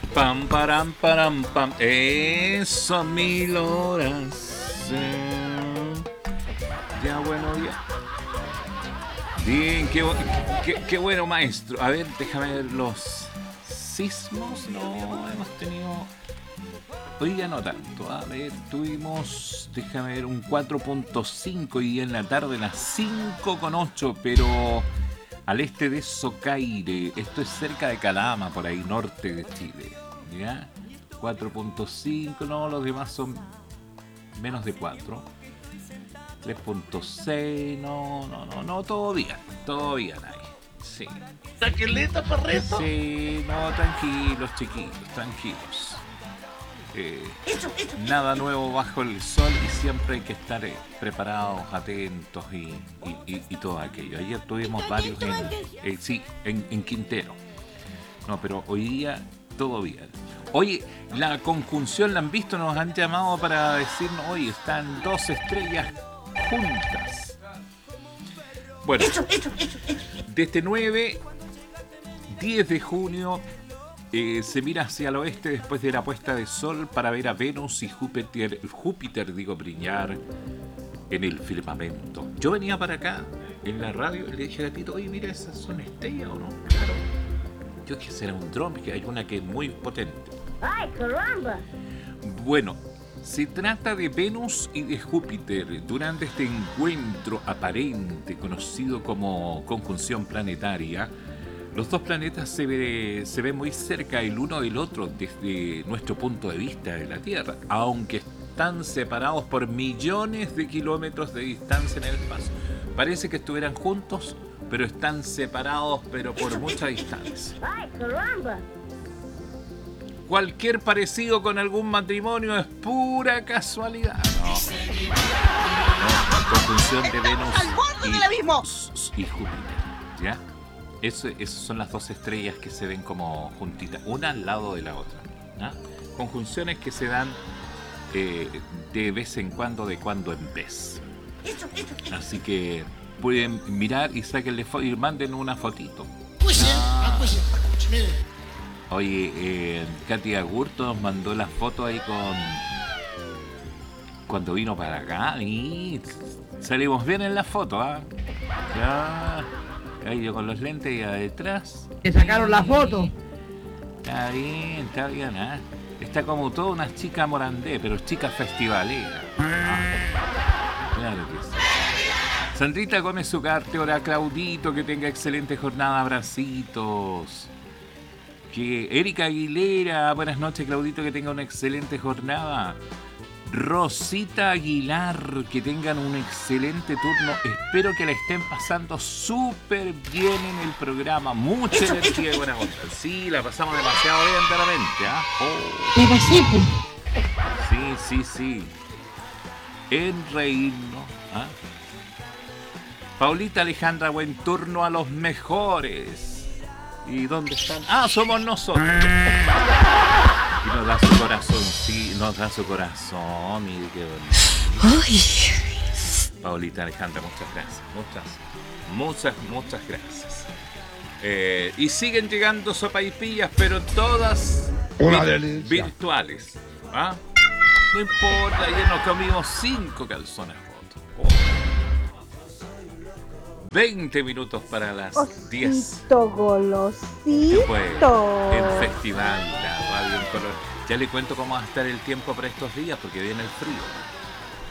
Pam, param, param, pam. Eso, 1000 horas. Ya, bueno, ya. Bien, qué bueno, maestro. A ver, déjame ver los sismos. No, hemos tenido... Hoy ya no tanto. A ver, tuvimos, déjame ver, un 4.5 y en la tarde las 5.8, pero al este de Socaire. Esto es cerca de Calama, por ahí, norte de Chile. ¿Ya? 4.5, no, los demás son menos de 4. 3.6, no, todo bien ahí. Sí. ¿Tranquilita, perrito? Sí, no, tranquilos, chiquitos, tranquilos. Nada nuevo bajo el sol y siempre hay que estar preparados, atentos y todo aquello. Ayer tuvimos varios en Quintero. No, pero hoy día todo bien. Oye, la conjunción la han visto, nos han llamado para decirnos, oye, están 2 estrellas juntas. Bueno, desde 10 de junio se mira hacia el oeste después de la puesta de sol para ver a Venus y Júpiter brillar en el firmamento. Yo venía para acá en la radio y le dije a Gatito, oye, mira, ¿esas son estrellas o no? Claro. Yo dije, será un dron, que hay una que es muy potente. ¡Ay, caramba! Bueno, se trata de Venus y de Júpiter durante este encuentro aparente conocido como conjunción planetaria. Los dos planetas se ven muy cerca el uno del otro desde nuestro punto de vista de la Tierra, aunque están separados por millones de kilómetros de distancia en el espacio. Parece que estuvieran juntos, pero están separados por mucha distancia. ¡Ay, caramba! Cualquier parecido con algún matrimonio es pura casualidad. No, conjunción de Venus y Júpiter, ¿ya? Esas son las 2 estrellas que se ven como juntitas, una al lado de la otra, ¿ya? Conjunciones que se dan de vez en cuando, de cuando en vez. Así que pueden mirar y sáquenle y manden una fotito. Oye, Katy Agurto nos mandó la foto ahí cuando vino para acá y salimos bien en la foto, ¿ah? Ya, ahí yo con los lentes y detrás. ¿Te sacaron la foto? Está bien, ¿ah? Está como toda una chica morandé, pero chica festivalera. Claro que sí. Sandrita Gómez Ugarte, ahora Claudito, que tenga excelente jornada, abracitos. Que Erika Aguilera, buenas noches Claudito, que tenga una excelente jornada. Rosita Aguilar, que tengan un excelente turno. Espero que la estén pasando súper bien en el programa. Mucha energía y buena onda. Sí, la pasamos demasiado bien enteramente, ¿ah? Sí. En reírnos, ¿ah? Paulita Alejandra, buen turno a los mejores. ¿Y dónde están? ¡Ah, somos nosotros! Y nos da su corazón, sí, nos da su corazón. Mire qué bonito. Paulita Alejandra, muchas gracias. Muchas gracias. Y siguen llegando sopaipillas, pero todas virtuales. ¿Ah? No importa, ayer nos comimos 5 calzones rotos. 20 minutos para las 10. Golosito. Fue en Festival, la radio en color. Ya le cuento cómo va a estar el tiempo para estos días, porque viene el frío.